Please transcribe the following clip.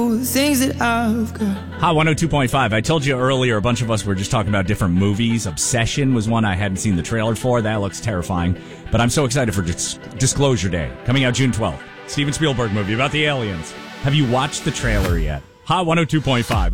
things that I've got. Hot 102.5. I told you earlier, a bunch of us were just talking about different movies. Obsession was one I hadn't seen the trailer for. That looks terrifying. But I'm so excited for Disclosure Day, coming out June 12th. Steven Spielberg movie about the aliens. Have you watched the trailer yet? Hot 102.5.